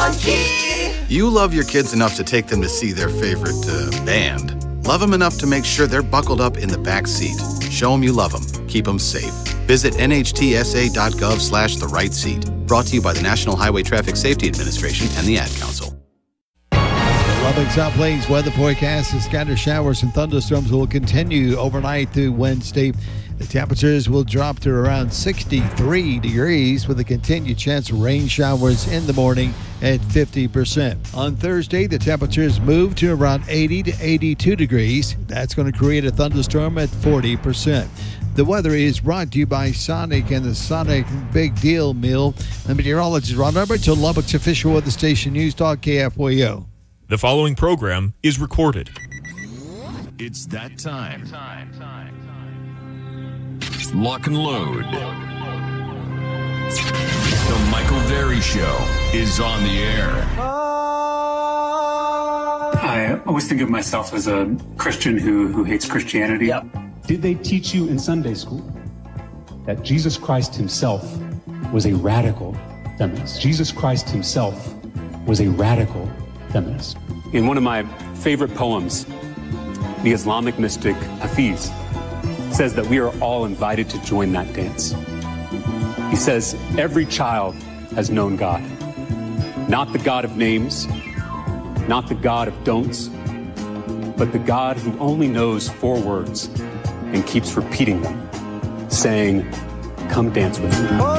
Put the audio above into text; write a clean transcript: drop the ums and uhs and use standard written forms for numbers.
Key. You love your kids enough to take them to see their favorite band. Love them enough to make sure they're buckled up in the back seat. Show them you love them. Keep them safe. Visit nhtsa.gov/the right seat. Brought to you by the National Highway Traffic Safety Administration and the Ad Council. Lubbock South Plains weather forecast is scattered showers and thunderstorms will continue overnight through Wednesday. The temperatures will drop to around 63 degrees with a continued chance of rain showers in the morning at 50%. On Thursday, the temperatures move to around 80 to 82 degrees. That's going to create a thunderstorm at 40%. The weather is brought to you by Sonic and the Sonic Big Deal Mill. The meteorologist Ron Roberts to Lubbock's official weather station News Talk KFYO. The following program is recorded. It's that time. Lock and load. The Michael Berry Show is on the air. I always think of myself as a Christian who hates Christianity. Yep. Did they teach you in Sunday school that Jesus Christ himself was a radical feminist? Jesus Christ himself was a radical feminist. In one of my favorite poems, the Islamic mystic Hafiz says that we are all invited to join that dance. He says, every child has known God. Not the God of names, not the God of don'ts, but the God who only knows 4 words and keeps repeating them, saying, come dance with me.